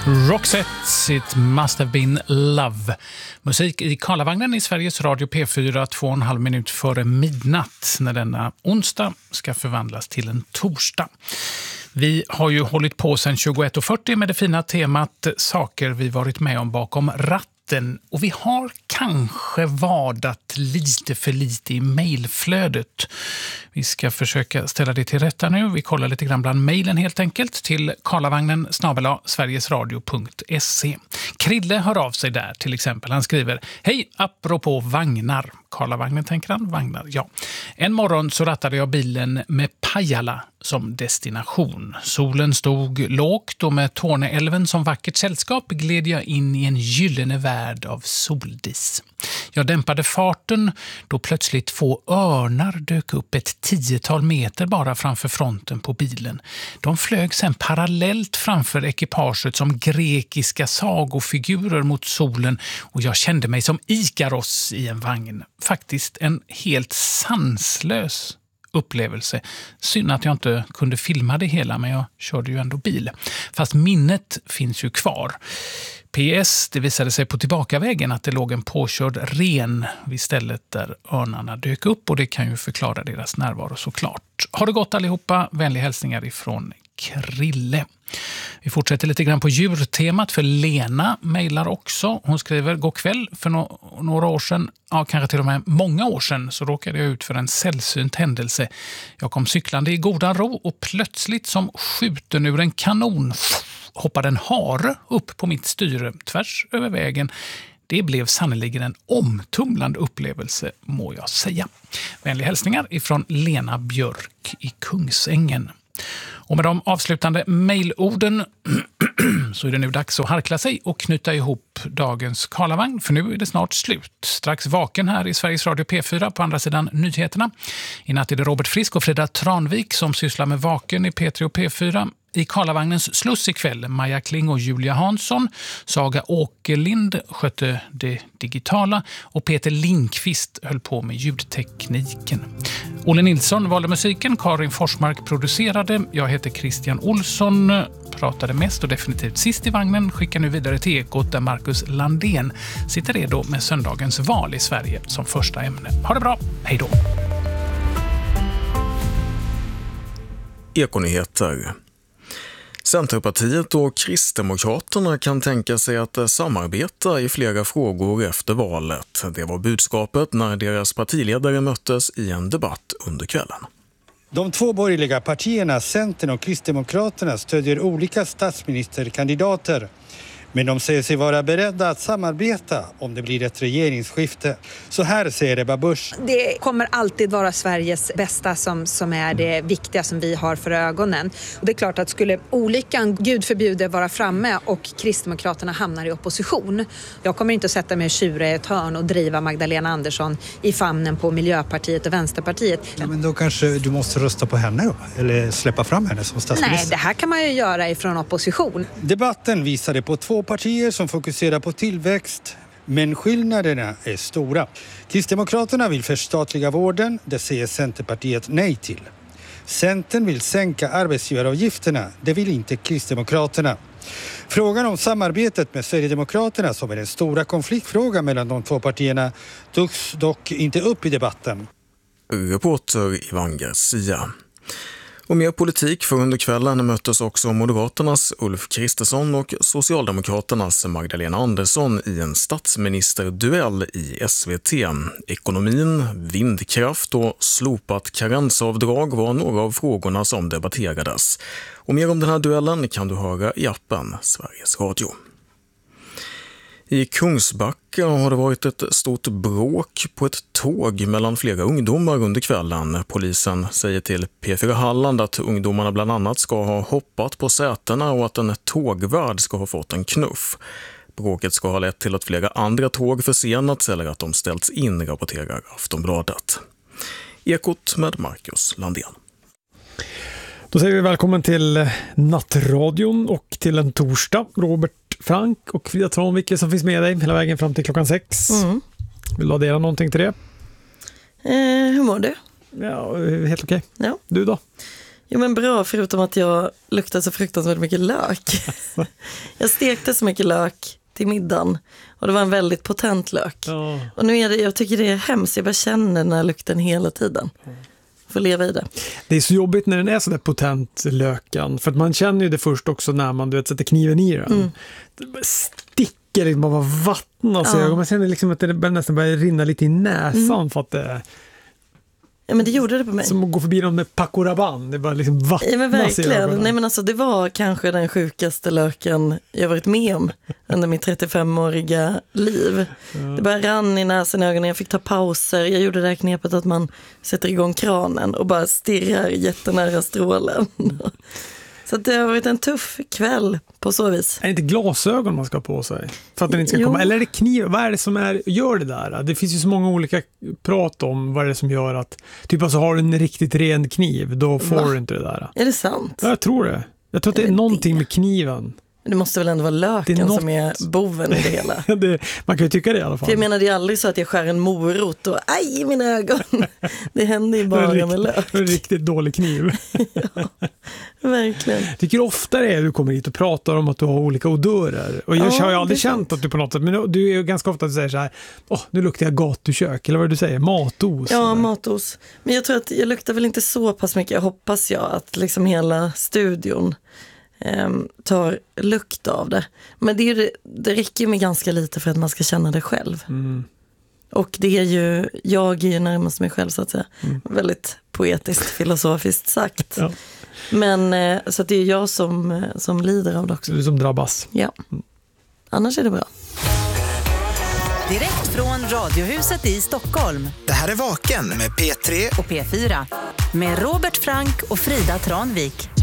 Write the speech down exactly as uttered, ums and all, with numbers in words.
Roxette, It Must Have Been Love. Musik i Karlavagnen i Sveriges Radio P fyra två och en halv minut före midnatt när denna onsdag ska förvandlas till en torsdag. Vi har ju hållit på sedan tjugoett och fyrtio med det fina temat saker vi varit med om bakom ratten. Och vi har kanske vadat lite för lite i mejlflödet. Vi ska försöka ställa det till rätta nu. Vi kollar lite grann bland mejlen helt enkelt till karlavagnen snabel-a sverigesradio punkt se. Krille hör av sig där till exempel. Han skriver: hej, apropå vagnar. Karlavagnen tänker han, vagnar, ja. En morgon så rattade jag bilen med Pajala som destination. Solen stod lågt och med Torneälven som vackert sällskap gled jag in i en gyllene värld av soldis. Jag dämpade farten då plötsligt två örnar dök upp ett tiotal meter bara framför fronten på bilen. De flög sedan parallellt framför ekipaget som grekiska sagofigurer mot solen och jag kände mig som Ikaros i en vagn. Faktiskt en helt sanslös upplevelse. Synd att jag inte kunde filma det hela, men jag körde ju ändå bil. Fast minnet finns ju kvar. P S, det visade sig på tillbakavägen att det låg en påkörd ren vid stället där örnarna dök upp och det kan ju förklara deras närvaro såklart. Har det gått allihopa? Vänliga hälsningar ifrån Krille. Vi fortsätter lite grann på djurtemat för Lena mejlar också. Hon skriver: god kväll, för no- några år sedan, ja kanske till och med många år sedan, så råkade jag ut för en sällsynt händelse. Jag kom cyklande i godan ro och plötsligt som skjuten ur en kanon hoppade en hare upp på mitt styre tvärs över vägen. Det blev sannoliken en omtumlande upplevelse, må jag säga. Vänliga hälsningar ifrån Lena Björk i Kungsängen. Och med de avslutande mejlorden så är det nu dags att harkla sig och knyta ihop dagens Karlavagn, för nu är det snart slut. Strax vaken här i Sveriges Radio P fyra på andra sidan nyheterna. I natt är det Robert Frisk och Frida Tranvik som sysslar med vaken i P tre och P fyra. I Karlavagnens sluss ikväll, Maja Kling och Julia Hansson. Saga Åkerlind skötte det digitala och Peter Linkvist höll på med ljudtekniken. Olle Nilsson valde musiken, Karin Forsmark producerade. Jag heter Christian Olsson, pratade mest och definitivt sist i vagnen. Skickar nu vidare till Ekot där Marcus Landén sitter redo med söndagens val i Sverige som första ämne. Ha det bra, hej då! Ekonyheter. Centerpartiet och Kristdemokraterna kan tänka sig att samarbeta i flera frågor efter valet. Det var budskapet när deras partiledare möttes i en debatt under kvällen. De två borgerliga partierna, Centern och Kristdemokraterna, stödjer olika statsministerkandidater. Men de säger sig vara beredda att samarbeta om det blir ett regeringsskifte. Så här säger Ebba Busch. Det kommer alltid vara Sveriges bästa som, som är det viktiga som vi har för ögonen. Och det är klart att skulle olyckan, Gud förbjude, vara framme och Kristdemokraterna hamnar i opposition. Jag kommer inte att sätta mig och tjura i ett hörn och driva Magdalena Andersson i famnen på Miljöpartiet och Vänsterpartiet. Ja, men då kanske du måste rösta på henne då? Eller släppa fram henne som statsminister? Nej, det här kan man ju göra ifrån opposition. Debatten visade på två partier som fokuserar på tillväxt, men skillnaderna är stora. Kristdemokraterna vill förstatliga vården, det säger Centerpartiet nej till. Centern vill sänka arbetsgivaravgifterna, det vill inte Kristdemokraterna. Frågan om samarbetet med Sverigedemokraterna, som är den stora konfliktfrågan mellan de två partierna, togs dock inte upp i debatten. Reporter Ivan Garcia. Och mer politik, för under kvällen möttes också Moderaternas Ulf Kristersson och Socialdemokraternas Magdalena Andersson i en statsministerduell i S V T. Ekonomin, vindkraft och slopat karensavdrag var några av frågorna som debatterades. Och mer om den här duellen kan du höra i appen Sveriges Radio. I Kungsbacka har det varit ett stort bråk på ett tåg mellan flera ungdomar under kvällen. Polisen säger till P fyra Halland att ungdomarna bland annat ska ha hoppat på sätena och att en tågvärd ska ha fått en knuff. Bråket ska ha lett till att flera andra tåg försenats eller att de ställts in, rapporterar Aftonbladet. Ekot med Marcus Landén. Då säger vi välkommen till Nattradion och till en torsdag. Robert Frank och Frida Tranvik som finns med dig hela vägen fram till klockan sex. Mm. Vill du addera någonting till det? Eh, hur mår du? Ja, helt okej. Ja. Du då? Jo men bra, förutom att jag luktar så fruktansvärt mycket lök. Jag stekte så mycket lök till middagen och det var en väldigt potent lök. Ja. Och nu är det, jag tycker det är hemskt, jag bara känner den här lukten hela tiden. Får leva i det. Det är så jobbigt när den är så där potent, löken. För att man känner ju det först också när man du vet, sätter kniven i den. Mm. Det sticker liksom bara vatten och så. Ja. Och man känner liksom att det nästan börjar rinna lite i näsan mm. för att det... Ja, men det gjorde det på mig. Som att gå förbi dem med Paco Rabanne. Det var liksom vattnas. Ja, men verkligen. Nej, men alltså, det var kanske den sjukaste löken jag varit med om under mitt trettiofemåriga liv. Ja. Det bara rann i näsan och ögonen. Jag fick ta pauser. Jag gjorde det här knepet att man sätter igång kranen och bara stirrar jättenära strålen. Så det har varit en tuff kväll på så vis. Är det inte glasögon man ska ha på sig? För att den inte ska jo. komma? Eller är det kniv? Vad är det som är, gör det där? Det finns ju så många olika prat om vad är det som gör att... Typ alltså har du en riktigt ren kniv, då får Va? du inte det där. Är det sant? Ja, jag tror det. Jag tror att det är, är någonting det? med kniven. Det måste väl ändå vara löken är något... som är boven i det hela. det, man kan ju tycka det i alla fall. För jag menar, det är aldrig så att jag skär en morot och aj i mina ögon. Det händer ju bara rikt, med lök. En riktigt dålig kniv. Ja, verkligen. Jag tycker ofta det är att du kommer hit och pratar om att du har olika odörer. Och jag ja, har ju aldrig känt att du på något sätt, men du är ju ganska ofta att du säger så här, åh, nu luktar jag gatukök, eller vad du säger, matos. Ja, eller? matos. Men jag tror att jag luktar väl inte så pass mycket, jag hoppas jag att liksom hela studion tar lukt av det. Men det, är ju, det räcker ju med ganska lite för att man ska känna det själv. Mm. Och det är ju, jag är ju närmast mig själv så att säga. Mm. Väldigt poetiskt, filosofiskt sagt. Ja. Men så att det är jag som, som lider av det också. Du som drabbas. Ja. Mm. Annars är det bra. Direkt från Radiohuset i Stockholm. Det här är Vaken med P tre och P fyra. Med Robert Frank och Frida Tranvik.